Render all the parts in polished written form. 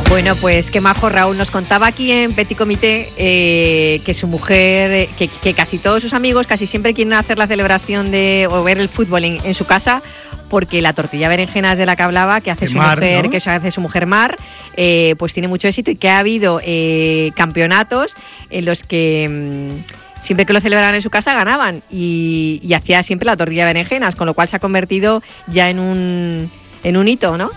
Bueno, pues qué majo Raúl. Nos contaba aquí en Petit Comité que su mujer, que casi todos sus amigos casi siempre quieren hacer la celebración o ver el fútbol en su casa, porque la tortilla berenjenas de la que hablaba, que hace su mujer, ¿no? Que hace su mujer Mar, pues tiene mucho éxito, y que ha habido campeonatos en los que siempre que lo celebraban en su casa ganaban, y hacía siempre la tortilla de berenjenas, con lo cual se ha convertido ya en un hito, ¿no?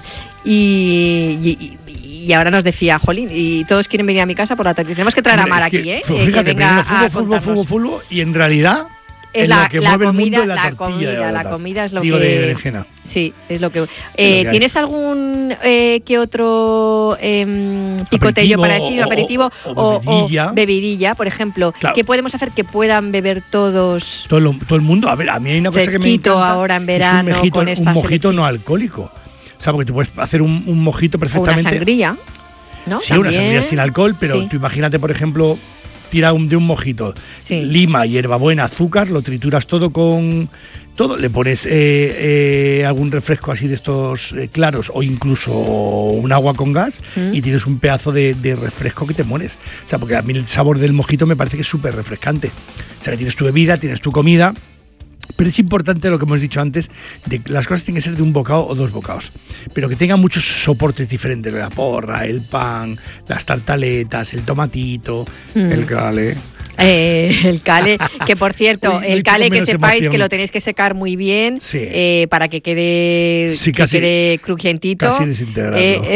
Y ahora nos decía, jolín, y todos quieren venir a mi casa por la tortilla. Tenemos que traer a Mar aquí, ¿eh? Fíjate, que venga fútbol, y en realidad es la que mueve el mundo, la tortilla. Comida es lo digo, que... de berenjena. Sí, es lo que... ¿Tienes algún que otro picotello para decir, aperitivo o bebidilla, por ejemplo? Claro. ¿Qué podemos hacer que puedan beber todos? Todo el mundo. A ver, a mí hay una cosa que me encanta. Ahora en verano, es con esta un mojito no alcohólico. O sea, porque tú puedes hacer un mojito perfectamente. O una sangría, ¿no? Sí, también. Una sangría sin alcohol, pero sí. Tú imagínate, por ejemplo, tira de un mojito, sí. Lima, hierbabuena, azúcar, lo trituras todo con todo, le pones algún refresco así de estos claros, o incluso un agua con gas, y tienes un pedazo de refresco que te mueres. O sea, porque a mí el sabor del mojito me parece que es súper refrescante. O sea, que tienes tu bebida, tienes tu comida. Pero es importante lo que hemos dicho antes, de que las cosas tienen que ser de un bocado o dos bocados, pero que tengan muchos soportes diferentes, la porra, el pan, las tartaletas, el tomatito, el cale. El cale, que por cierto, el cale que sepáis emoción. Que lo tenéis que secar muy bien, sí. Para que quede, sí, casi, que quede crujientito. Casi desintegrarlo.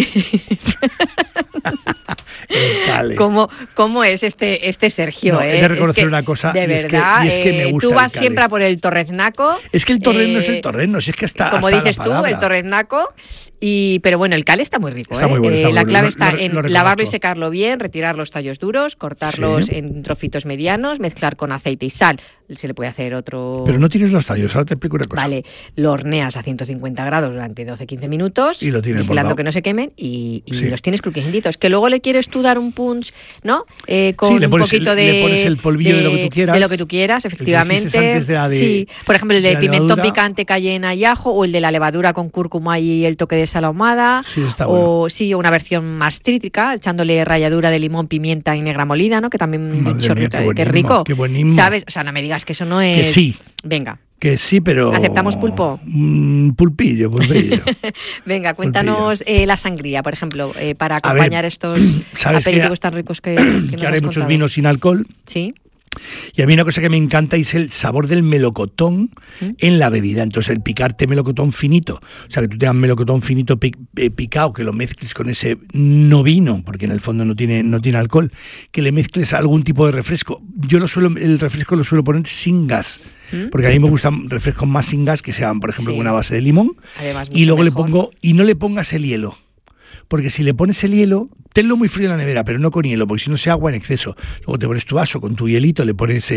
¿Cómo es este Sergio? No, he de reconocer una cosa, de verdad, y es que me gusta. Tú vas siempre a por el torreznaco. Es que el torrezno es el torrezno, si es que está. Como dices tú, el torreznaco. Pero bueno, el cale está muy rico. Está muy bueno, la clave está en lavarlo y secarlo bien, retirar los tallos duros, cortarlos en trocitos medianos, mezclar con aceite y sal. Se le puede hacer otro... Pero no tienes los tallos, ahora te explico una cosa. Vale, lo horneas a 150 grados durante 12-15 minutos, y lo tienes vigilando que no se quemen, y los tienes crujientitos. Que luego le quieres tú dar un punch, ¿no? Con le pones un poquito de... Le pones el polvillo de lo que tú quieras. De lo que tú quieras, efectivamente. Sí, por ejemplo, el de pimentón picante, cayena y ajo, o el de la levadura con cúrcuma y el toque de sal ahumada. Sí, está bueno. O una versión más cítrica, echándole ralladura de limón, pimienta y negra molida, ¿no? Que también un chorrito, qué rico. Qué buenísimo. ¿Sabes? O sea, no me digas que eso no es... Que sí. Venga. Que sí, pero... ¿Aceptamos pulpo? Pulpillo. Venga, cuéntanos la sangría, por ejemplo, para acompañar estos aperitivos tan ricos que ahora hay muchos vinos sin alcohol. Sí. Y a mí una cosa que me encanta es el sabor del melocotón en la bebida. Entonces, el picarte melocotón finito, o sea, que tú tengas melocotón finito picado, que lo mezcles con ese no vino, porque en el fondo no tiene alcohol, que le mezcles algún tipo de refresco. Yo el refresco lo suelo poner sin gas, porque a mí me gustan refrescos más sin gas, que sean, por ejemplo, con una base de limón. Además, y luego mejor. le pongo, y no le pongas el hielo. Porque si le pones el hielo, tenlo muy frío en la nevera, pero no con hielo, porque si no se agua en exceso. Luego te pones tu vaso con tu hielito, le pones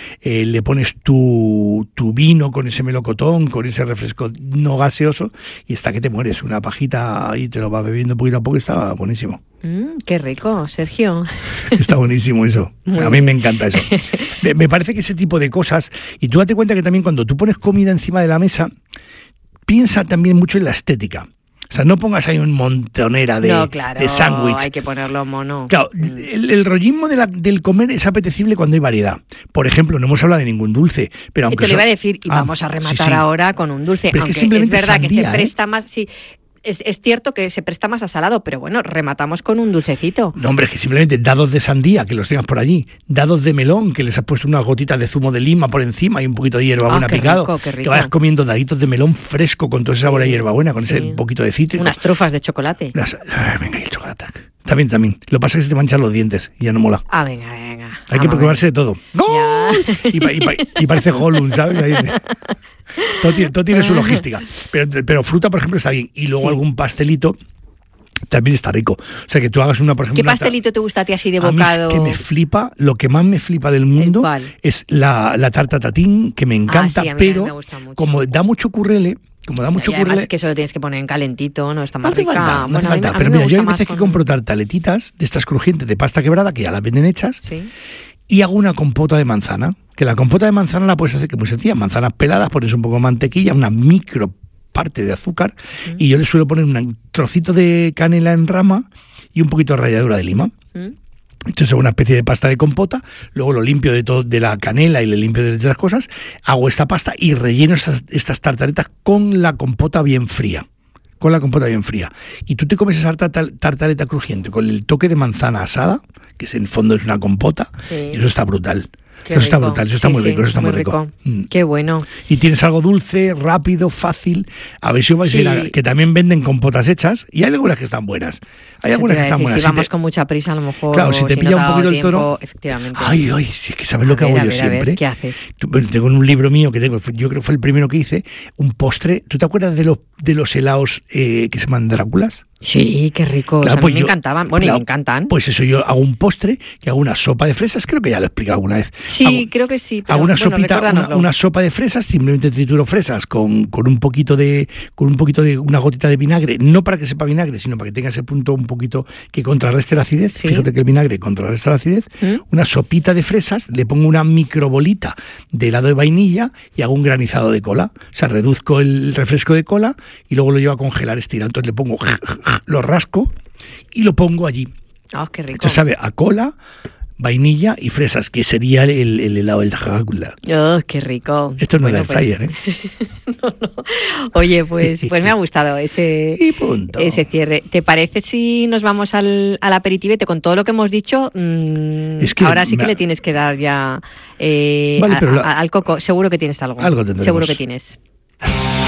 tu vino con ese melocotón, con ese refresco no gaseoso, y hasta que te mueres. Una pajita y te lo vas bebiendo poquito a poco, está buenísimo. Qué rico, Sergio. Está buenísimo eso. A mí me encanta eso. Me parece que ese tipo de cosas, y tú date cuenta que también cuando tú pones comida encima de la mesa, piensa también mucho en la estética. O sea, no pongas ahí un montonera de sándwich. Hay que ponerlo mono. Claro, el rollismo del comer es apetecible cuando hay variedad. Por ejemplo, no hemos hablado de ningún dulce, pero aunque... Te lo iba a decir, y vamos a rematar ahora con un dulce. Pero aunque es verdad sandía, que se presta más... Sí, es cierto que se presta más a salado, pero bueno, rematamos con un dulcecito. No, hombre, es que simplemente dados de sandía, que los tengas por allí, dados de melón, que les has puesto unas gotitas de zumo de lima por encima y un poquito de hierbabuena picado, qué rico. Que vayas comiendo daditos de melón fresco con todo ese sabor a hierbabuena, con ese poquito de cítrico. Unas trufas de chocolate. Venga, y el chocolate. También. Lo que pasa es que se te manchan los dientes y ya no mola. Venga. Hay que preocuparse de todo. ¡Gol! Y parece Gollum, ¿sabes? Todo tiene su logística. Pero fruta, por ejemplo, está bien. Y luego algún pastelito también está rico. O sea, que tú hagas por ejemplo... ¿Qué pastelito te gusta a ti así de bocado? A mí es que me flipa, lo que más me flipa del mundo es la tarta tatín, que me encanta, pero me gusta mucho. Como da mucho currele... Además es que eso lo tienes que poner en calentito, no está más rica. No hace falta. Pero mira, yo hay veces que compro tartaletitas de estas crujientes de pasta quebrada, que ya las venden hechas, y hago una compota de manzana. Que la compota de manzana la puedes hacer, que es muy sencilla, manzanas peladas, pones un poco de mantequilla, una micro parte de azúcar, y yo le suelo poner un trocito de canela en rama y un poquito de ralladura de lima. Entonces hago una especie de pasta de compota, luego lo limpio de la canela y le limpio de esas cosas, hago esta pasta y relleno estas tartaletas con la compota bien fría. Y tú te comes esa tartaleta crujiente con el toque de manzana asada, que en el fondo es una compota, y eso está brutal. Eso está brutal, eso está muy rico, eso está muy rico. Qué bueno. Y tienes algo dulce, rápido, fácil. A ver si os vais a ir a, que también venden compotas hechas y hay algunas que están buenas. Hay algunas que están buenas. Si vamos con mucha prisa, a lo mejor. Claro, si te pilla un poquito el toro. Efectivamente. Ay, si es que sabes lo que hago yo siempre. ¿Qué haces? Bueno, tengo en un libro mío que tengo, yo creo que fue el primero que hice, un postre. ¿Tú te acuerdas de los helados que se llaman Dráculas? Sí, qué rico. Claro, a mí me encantaban. Bueno, y me encantan. Pues eso, yo hago un postre, que hago una sopa de fresas, creo que ya lo he explicado alguna vez. Sí, creo que sí. Hago una sopita, una sopa de fresas, simplemente trituro fresas con un poquito de una gotita de vinagre, no para que sepa vinagre, sino para que tenga ese punto un poquito que contrarreste la acidez. ¿Sí? Fíjate que el vinagre contrarresta la acidez. Una sopita de fresas, le pongo una microbolita de helado de vainilla y hago un granizado de cola. O sea, reduzco el refresco de cola y luego lo llevo a congelar estirado. Entonces le pongo, lo rasco y lo pongo allí. ¡Oh, qué rico! Entonces sabe a cola, vainilla y fresas, que sería el helado del Drácula. ¡Oh, qué rico! Esto no es del fryer, ¿eh? No. Oye, pues me ha gustado ese cierre. ¿Te parece si nos vamos al aperitivete con todo lo que hemos dicho? Es que ahora sí que le tienes que dar ya al coco. Seguro que tienes algo. Algo tendremos. Seguro que tienes.